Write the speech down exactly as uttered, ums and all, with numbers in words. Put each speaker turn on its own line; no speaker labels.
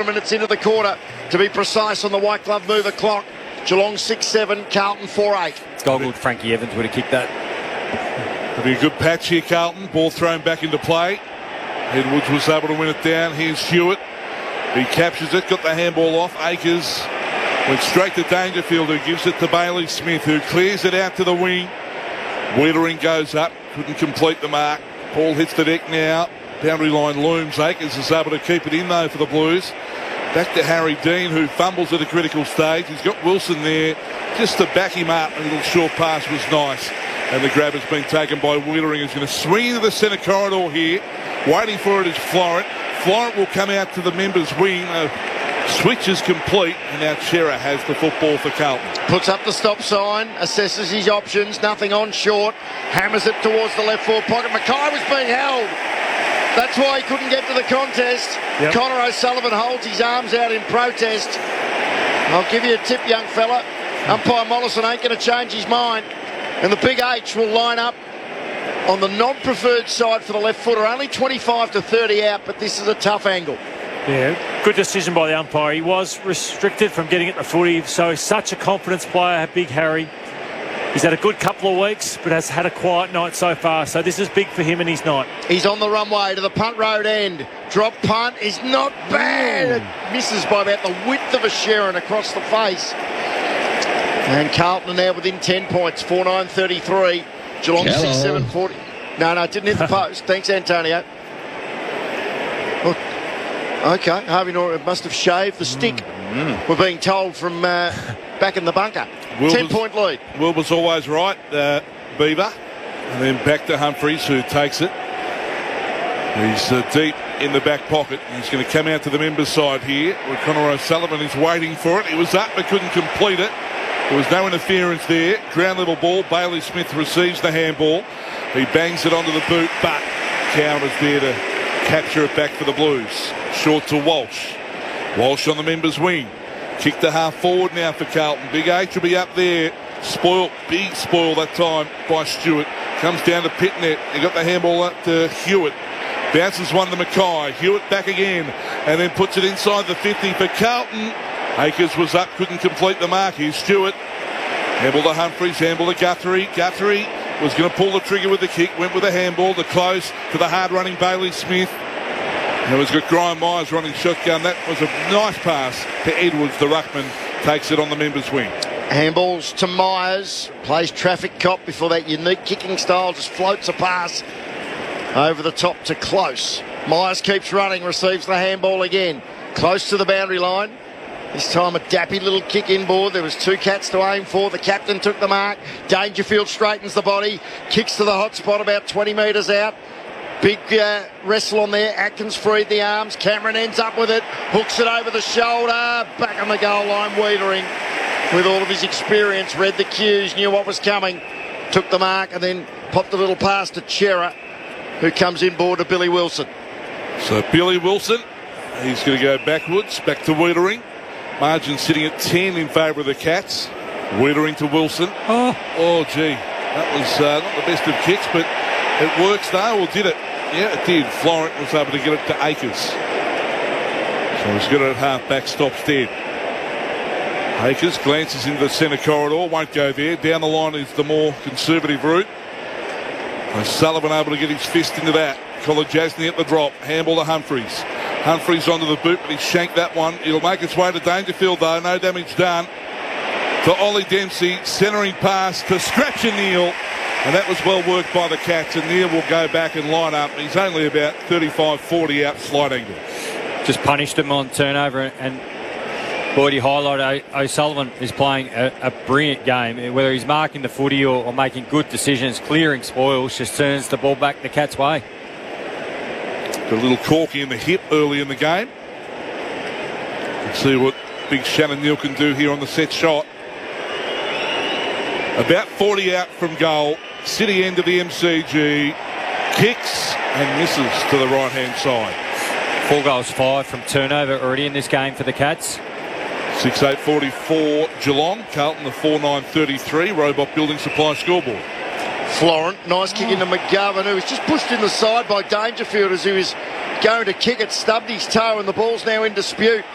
minutes into the quarter, to be precise on the white glove mover clock. Geelong six seven, Carlton four eight.
Gold Frankie Evans would have kicked that.
It'll be a good patch here, Carlton. Ball thrown back into play. Edwards was able to win it down. Here's Hewitt. He captures it, got the handball off. Akers went straight to Dangerfield, who gives it to Bailey Smith, who clears it out to the wing. Wiedering goes up, couldn't complete the mark. Ball hits the deck now. Boundary line looms. Akers is able to keep it in, though, for the Blues. Back to Harry Dean, who fumbles at a critical stage. He's got Wilson there just to back him up. A little short pass was nice. And the grab has been taken by Wiedering, who's going to swing into the centre corridor here. Waiting for it is Florent. Florent will come out to the members' wing. Uh, switch is complete, and now Chera has the football for Carlton.
Puts up the stop sign, assesses his options, nothing on short, hammers it towards the left forward pocket. Mackay was being held. That's why he couldn't get to the contest. Yep. Connor O'Sullivan holds his arms out in protest. I'll give you a tip, young fella. Umpire Mollison ain't going to change his mind. And the big H will line up on the non-preferred side for the left footer. Only twenty-five to thirty out, but this is a tough angle.
Yeah, good decision by the umpire. He was restricted from getting at the footy, so he's such a confidence player, Big Harry. He's had a good couple of weeks, but has had a quiet night so far, so this is big for him and his night.
He's on the runway to the punt road end. Drop punt is not bad. It misses by about the width of a Sharon across the face. And Carlton are now within ten points, four nine thirty-three. Geelong six seven forty. No, no, it didn't hit the post. Thanks, Antonio. Look, okay, Harvey Norman must have shaved the stick. Mm. We're being told from uh, back in the bunker. ten-point lead.
Will was always right, uh, Beaver. And then back to Humphries, who takes it. He's uh, deep in the back pocket. He's going to come out to the members' side here, where Connor O'Sullivan is waiting for it. He was up but couldn't complete it. There was no interference there. Ground level ball. Bailey Smith receives the handball. He bangs it onto the boot, but Cowan is there to capture it back for the Blues. Short to Walsh. Walsh on the members' wing. Kick to half forward now for Carlton. Big H will be up there. Spoiled, big spoil that time by Stewart. Comes down to Pitnet. He got the handball up to Hewitt. Bounces one to Mackay. Hewitt back again. And then puts it inside the fifty for Carlton. Akers was up, couldn't complete the mark. Here's Stewart. Handball to Humphries, handball to Guthrie. Guthrie was going to pull the trigger with the kick, went with a handball to close to the hard-running Bailey Smith. And it was got Graham Myers running shotgun. That was a nice pass to Edwards. The ruckman takes it on the members' wing.
Handballs to Myers. Plays traffic cop before that unique kicking style just floats a pass over the top to Close. Myers keeps running, receives the handball again. Close to the boundary line. This time a dappy little kick inboard. There was two cats to aim for. The captain took the mark. Dangerfield straightens the body. Kicks to the hot spot about twenty metres out. Big uh, wrestle on there. Atkins freed the arms. Cameron ends up with it. Hooks it over the shoulder. Back on the goal line. Wiedering, with all of his experience, read the cues, knew what was coming. Took the mark and then popped a little pass to Chera, who comes inboard to Billy Wilson.
So Billy Wilson, he's going to go backwards. Back to Wiedering. Margin sitting at ten in favour of the Cats. Wiedering to Wilson. Oh, oh gee. That was uh, not the best of kicks, but it works though, or did it? Yeah, it did. Florent was able to get it to Akers. So he's got it at half-back, stops dead. Akers glances into the centre corridor, won't go there. Down the line is the more conservative route. Sullivan able to get his fist into that. Colin Jasny at the drop. Handball to Humphries. Humphries onto the boot, but he shanked that one. It'll make its way to Dangerfield, though. No damage done. To Ollie Dempsey. Centering pass to Scratch and Neil. And that was well worked by the Cats. And Neil will go back and line up. He's only about thirty-five forty out slide angle.
Just punished him on turnover. And Boyd, you highlighted O'Sullivan is playing a, a brilliant game. Whether he's marking the footy or, or making good decisions, clearing spoils, just turns the ball back the Cats' way.
A little corky in the hip early in the game. Let's see what big Shannon Neal can do here on the set shot. About forty out from goal. City end of the M C G. Kicks and misses to the right-hand side.
Four goals, five from turnover already in this game for the Cats.
six eight forty-four Geelong. Carlton the four nine thirty-three. Robot Building Supply scoreboard.
Florent, nice kick into McGovern, who was just pushed in the side by Dangerfield as he was going to kick it, stubbed his toe, and the ball's now in dispute.